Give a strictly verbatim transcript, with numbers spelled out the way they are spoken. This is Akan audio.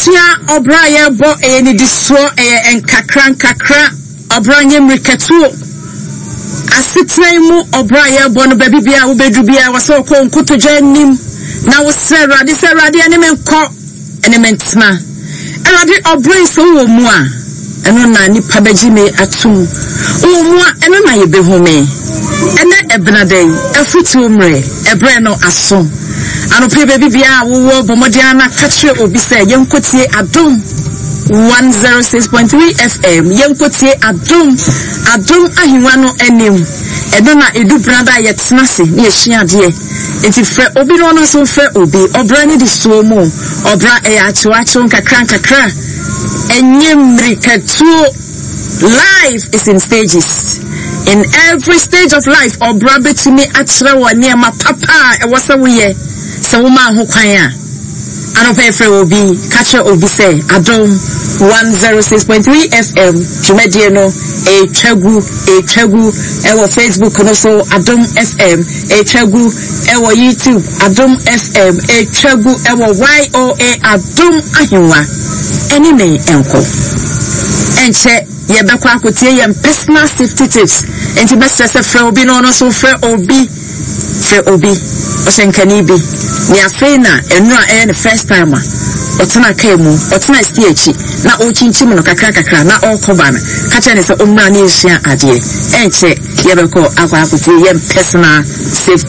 Abusua obra ye bo e ni diso e enkakra nkakra obra nye mriketuo asetran mu obra ye bo no baby bia wo bedu bia waso ko nkotoja nim na wo serade serade ene menko ene mentna erade obra so wo mu a eno na nipa bagime atum wo mu a eno na ye behume ene ebnaden afutu mre ebre no aso ano pe baby bia wo bomodiana katre obi se yenkotie adom one oh six point three F M yenkotie adom adom ahiwa no enim eno na edu brother yetna se na ehia de enti fre obi no no so fre obi obra ni di so mu obra e achiwacho nkakra nkakra enyemri katuo. Life is in stages. In every stage of life, obra betimi atra wa niema papa e wasa wuye se woma ho kwan a anope fre obi catch obi say adom one oh six point three F M jumedie no e twagu e twagu e wo Facebook no so adom F M e twagu e wo YouTube adom F M e twagu e wo Y O A adom ahiwa enime enko enche ye bekwa akotie ye personal safety tips enti best say fre obi no no so fre obi fre obi osenkani bi ni afena enu a e the first time otena kaimu otena stage na ochinchi mu no kakra kakra na okoba na kacha ne se omra na ehia ade enche ye beko akwa akotie ye personal safety